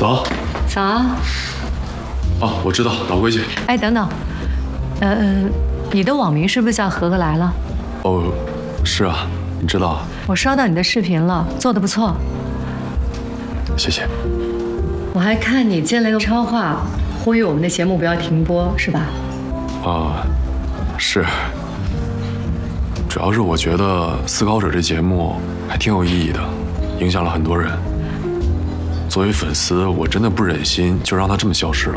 早。 早。 哦，我知道，老规矩。 哎，等等，你的网名是不是叫和来了？ 哦，是啊，你知道。 我刷到你的视频了，做得不错。 谢谢。 我还看你接了个超话，呼吁我们的节目不要停播，是吧？ 啊，是。主要是我觉得《思考者》这节目还挺有意义的，影响了很多人。作为粉丝，我真的不忍心就让它这么消失了。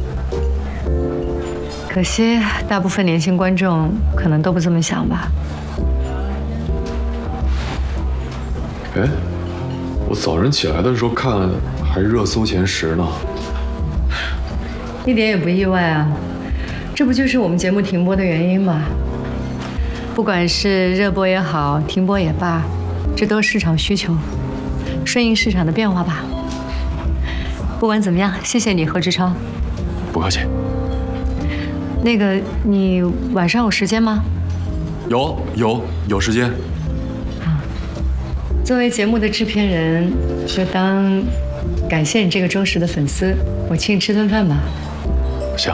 可惜，大部分年轻观众可能都不这么想吧。 哎，我早晨起来的时候看，还热搜前10呢。 一点也不意外啊，这不就是我们节目停播的原因吗？不管是热播也好，停播也罢，这都是市场需求，顺应市场的变化吧。不管怎么样，谢谢你何志超。 不客气。 那个，你晚上有时间吗？有时间。作为节目的制片人，就当感谢你这个忠实的粉丝，我请你吃顿饭吧。 行。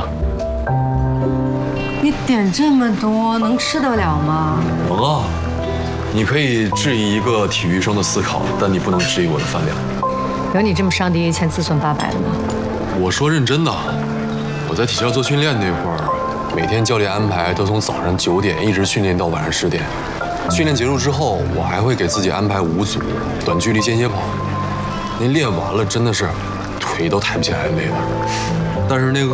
你点这么多，能吃得了吗？ 能啊，你可以质疑一个体育生的思考，但你不能质疑我的饭量。 有你这么伤敌一千自损800的吗？ 我说认真的，我在体校做训练那会儿，每天教练安排都从早上9点一直训练到晚上10点。训练结束之后，我还会给自己安排5组短距离间歇跑。那练完了真的是腿都抬不起来那个。但是那个